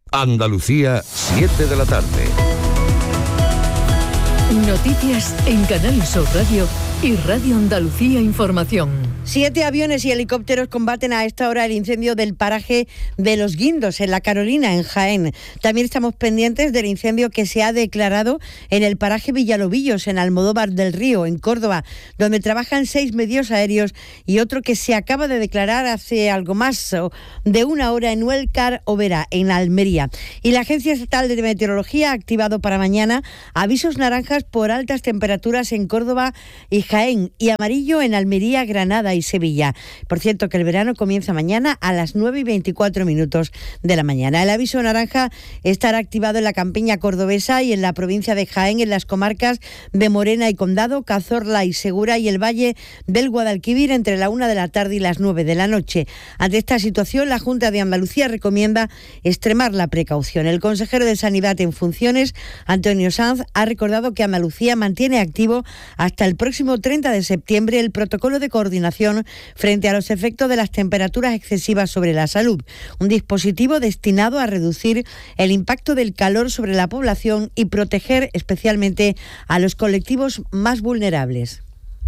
Andalucía, 7 de la tarde. Noticias en Canal Sur Radio y Radio Andalucía Información. 7 aviones y helicópteros combaten a esta hora el incendio del paraje de Los Guindos, en La Carolina, en Jaén. También estamos pendientes del incendio que se ha declarado en el paraje Villalobillos, en Almodóvar del Río, en Córdoba, donde trabajan 6 medios aéreos, y otro que se acaba de declarar hace algo más de una hora en Huelcar Overa, en Almería. Y la Agencia Estatal de Meteorología ha activado para mañana avisos naranjas por altas temperaturas en Córdoba y Jaén, y amarillo en Almería, Granada y Sevilla. Por cierto, que el verano comienza mañana a las 9:24 de la mañana. El aviso naranja estará activado en la campiña cordobesa y en la provincia de Jaén, en las comarcas de Morena y Condado, Cazorla y Segura, y el Valle del Guadalquivir entre la 1 de la tarde y las 9 de la noche. Ante esta situación, la Junta de Andalucía recomienda extremar la precaución. El consejero de Sanidad en funciones, Antonio Sanz, ha recordado que Andalucía mantiene activo hasta el próximo 30 de septiembre el protocolo de coordinación frente a los efectos de las temperaturas excesivas sobre la salud, un dispositivo destinado a reducir el impacto del calor sobre la población y proteger especialmente a los colectivos más vulnerables.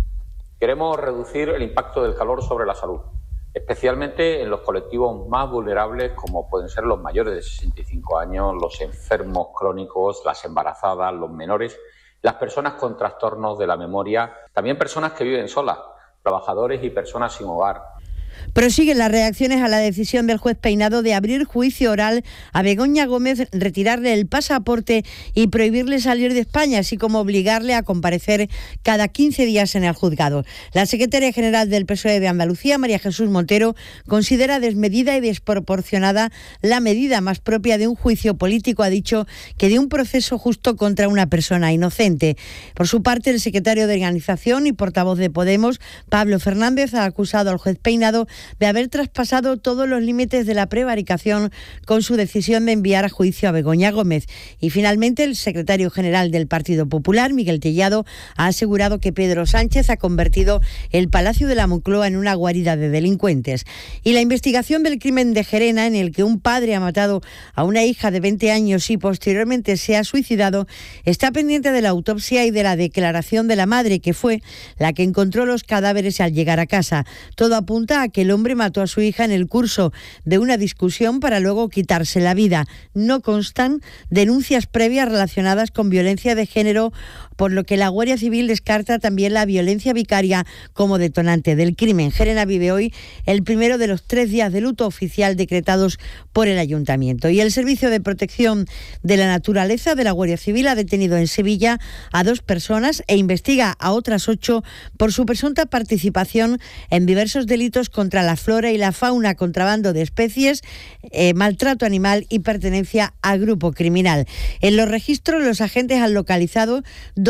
Queremos reducir el impacto del calor sobre la salud, especialmente en los colectivos más vulnerables, como pueden ser los mayores de 65 años, los enfermos crónicos, las embarazadas, los menores, las personas con trastornos de la memoria, también personas que viven solas, trabajadores y personas sin hogar. Prosiguen las reacciones a la decisión del juez Peinado de abrir juicio oral a Begoña Gómez, retirarle el pasaporte y prohibirle salir de España, así como obligarle a comparecer cada 15 días en el juzgado. La secretaria general del PSOE de Andalucía, María Jesús Montero, considera desmedida y desproporcionada la medida, más propia de un juicio político, ha dicho, que de un proceso justo contra una persona inocente. Por su parte, el secretario de Organización y portavoz de Podemos, Pablo Fernández, ha acusado al juez Peinado de haber traspasado todos los límites de la prevaricación con su decisión de enviar a juicio a Begoña Gómez. Y finalmente, el secretario general del Partido Popular, Miguel Tellado, ha asegurado que Pedro Sánchez ha convertido el Palacio de la Moncloa en una guarida de delincuentes. Y la investigación del crimen de Gerena, en el que un padre ha matado a una hija de 20 años y posteriormente se ha suicidado, está pendiente de la autopsia y de la declaración de la madre, que fue la que encontró los cadáveres al llegar a casa. Todo apunta a que el hombre mató a su hija en el curso de una discusión para luego quitarse la vida. No constan denuncias previas relacionadas con violencia de género, por lo que la Guardia Civil descarta también la violencia vicaria como detonante del crimen. Gerena vive hoy el primero de los 3 días de luto oficial decretados por el Ayuntamiento. Y el Servicio de Protección de la Naturaleza de la Guardia Civil ha detenido en Sevilla a 2 personas e investiga a otras 8 por su presunta participación en diversos delitos contra la flora y la fauna, contrabando de especies, maltrato animal y pertenencia a grupo criminal. En los registros, los agentes han localizado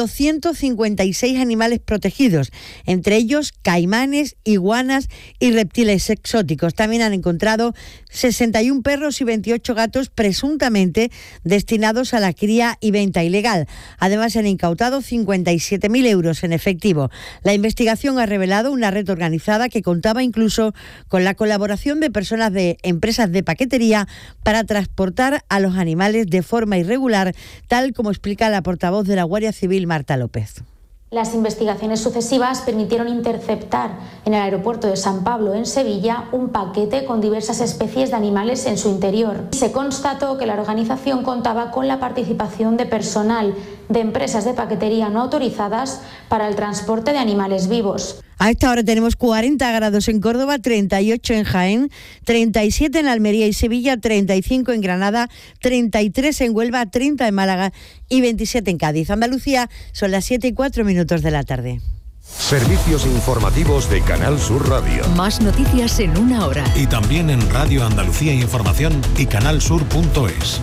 256 animales protegidos, entre ellos caimanes, iguanas y reptiles exóticos. También han encontrado 61 perros y 28 gatos presuntamente destinados a la cría y venta ilegal. Además, se han incautado 57.000 euros en efectivo. La investigación ha revelado una red organizada que contaba incluso con la colaboración de personas de empresas de paquetería para transportar a los animales de forma irregular, tal como explica la portavoz de la Guardia Civil, Marta López. Las investigaciones sucesivas permitieron interceptar en el aeropuerto de San Pablo, en Sevilla, un paquete con diversas especies de animales en su interior. Se constató que la organización contaba con la participación de personal de empresas de paquetería no autorizadas para el transporte de animales vivos. A esta hora tenemos 40 grados en Córdoba, 38 en Jaén, 37 en Almería y Sevilla, 35 en Granada, 33 en Huelva, 30 en Málaga y 27 en Cádiz. Andalucía, son las 7:04 de la tarde. Servicios informativos de Canal Sur Radio. Más noticias en una hora. Y también en Radio Andalucía Información y canalsur.es.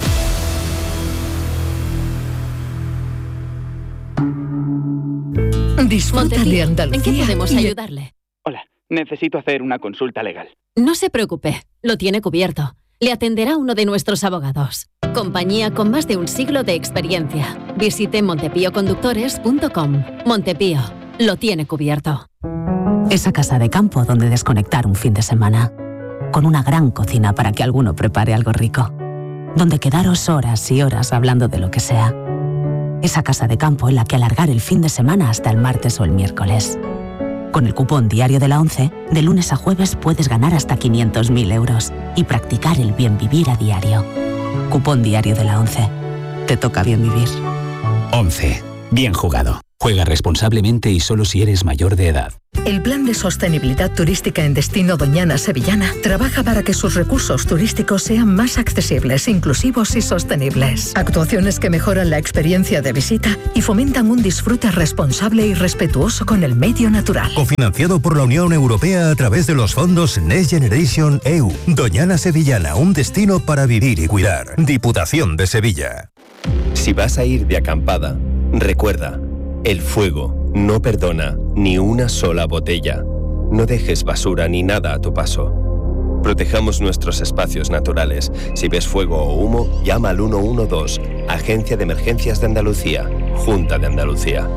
Disfruta de Andalucía. ¿En qué podemos ayudarle? Hola, necesito hacer una consulta legal. No se preocupe, lo tiene cubierto. Le atenderá uno de nuestros abogados. Compañía con más de un siglo de experiencia. Visite montepíoconductores.com. Montepío, lo tiene cubierto. Esa casa de campo donde desconectar un fin de semana. Con una gran cocina para que alguno prepare algo rico. donde quedaros horas y horas hablando de lo que sea. Esa casa de campo en la que alargar el fin de semana hasta el martes o el miércoles. Con el cupón diario de la ONCE, de lunes a jueves puedes ganar hasta 500.000 euros y practicar el bien vivir a diario. Cupón diario de la ONCE. Te toca bien vivir. 11. Bien jugado. Juega responsablemente y solo si eres mayor de edad. El Plan de Sostenibilidad Turística en Destino Doñana Sevillana trabaja para que sus recursos turísticos sean más accesibles, inclusivos y sostenibles. Actuaciones que mejoran la experiencia de visita y fomentan un disfrute responsable y respetuoso con el medio natural. Cofinanciado por la Unión Europea a través de los fondos Next Generation EU. Doñana Sevillana, un destino para vivir y cuidar. Diputación de Sevilla. Si vas a ir de acampada, recuerda, el fuego no perdona ni una sola botella. No dejes basura ni nada a tu paso. Protejamos nuestros espacios naturales. Si ves fuego o humo, llama al 112, Agencia de Emergencias de Andalucía, Junta de Andalucía.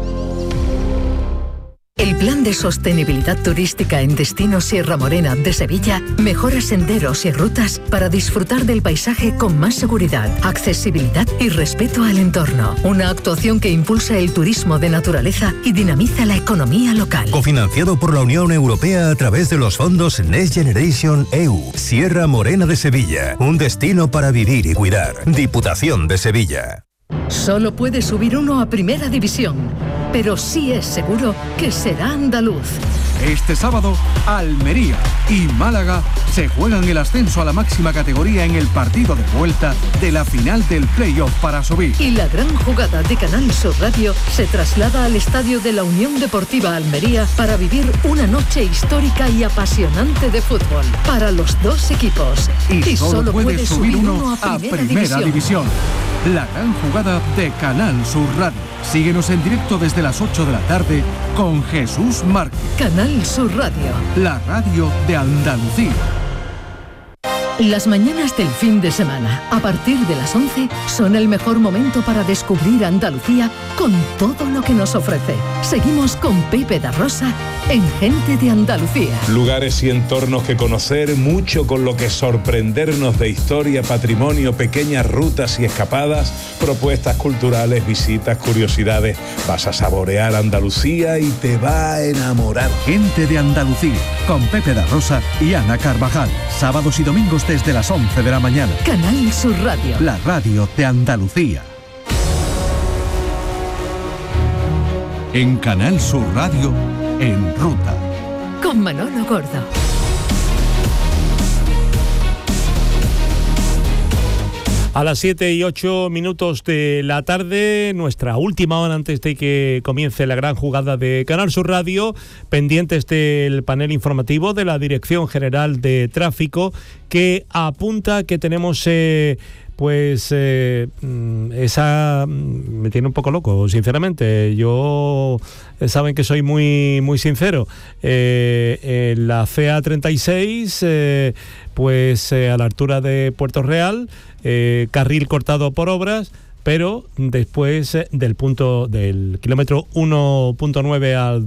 El Plan de Sostenibilidad Turística en Destino Sierra Morena de Sevilla mejora senderos y rutas para disfrutar del paisaje con más seguridad, accesibilidad y respeto al entorno. Una actuación que impulsa el turismo de naturaleza y dinamiza la economía local. Cofinanciado por la Unión Europea a través de los fondos Next Generation EU. Sierra Morena de Sevilla, un destino para vivir y cuidar. Diputación de Sevilla. Solo puede subir uno a Primera División, pero sí es seguro que será andaluz. Este sábado, Almería y Málaga se juegan el ascenso a la máxima categoría en el partido de vuelta de la final del playoff para subir. Y la gran jugada de Canal Sur Radio se traslada al estadio de la Unión Deportiva Almería para vivir una noche histórica y apasionante de fútbol para los dos equipos. Y solo puede subir uno a Primera División. La gran jugada de Canal Sur Radio. Síguenos en directo desde las 8 de la tarde con Jesús Márquez. Canal Sur Radio. La radio de Andalucía. Las mañanas del fin de semana, a partir de las 11, son el mejor momento para descubrir Andalucía con todo lo que nos ofrece. Seguimos con Pepe da Rosa en Gente de Andalucía. Lugares y entornos que conocer, mucho con lo que sorprendernos de historia, patrimonio, pequeñas rutas y escapadas, propuestas culturales, visitas, curiosidades. Vas a saborear Andalucía y te va a enamorar. Gente de Andalucía, con Pepe da Rosa y Ana Carvajal. Sábados y domingos desde las 11 de la mañana. Canal Sur Radio. La radio de Andalucía. En Canal Sur Radio, En Ruta. Con Manolo Gordo. A las 7:08 de la tarde, nuestra última hora antes de que comience la gran jugada de Canal Sur Radio, pendientes del panel informativo de la Dirección General de Tráfico, que apunta que tenemos esa me tiene un poco loco, sinceramente. Yo saben que soy muy sincero. La CA36, a la altura de Puerto Real, carril cortado por obras, pero después del kilómetro 1.9 al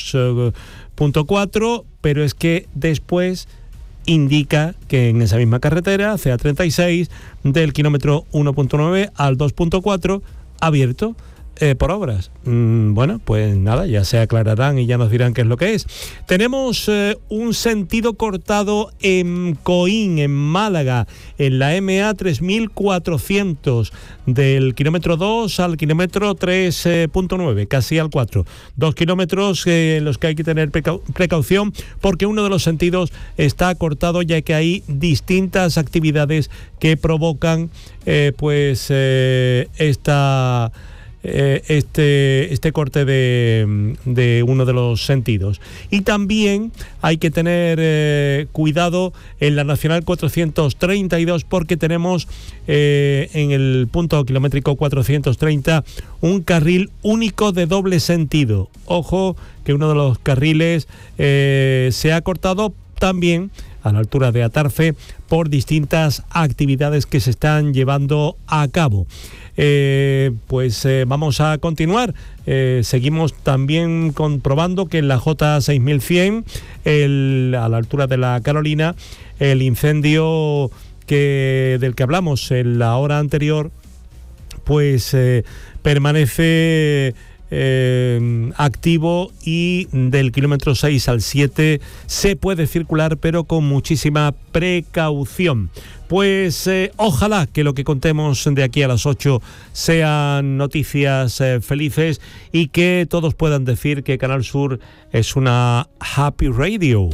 2.4, pero es que después indica que en esa misma carretera, CA36, del kilómetro 1.9 al 2.4, abierto por obras. Bueno, pues nada, ya se aclararán y ya nos dirán qué es lo que es. Tenemos un sentido cortado en Coín, en Málaga, en la MA 3400, del kilómetro 2 al kilómetro 3.9, casi al 4. 2 kilómetros en los que hay que tener precaución, porque uno de los sentidos está cortado, ya que hay distintas actividades que provocan este corte de uno de los sentidos. Y también hay que tener cuidado en la Nacional 432, porque tenemos en el punto kilométrico 430 un carril único de doble sentido. Ojo, que uno de los carriles se ha cortado también a la altura de Atarfe por distintas actividades que se están llevando a cabo. Vamos a continuar. Seguimos también comprobando que en la J6100, a la altura de la Carolina, el incendio del que hablamos en la hora anterior, pues permanece activo, y del kilómetro 6 al 7 se puede circular, pero con muchísima precaución. Pues ojalá que lo que contemos de aquí a las 8 sean noticias felices, y que todos puedan decir que Canal Sur es una Happy Radio.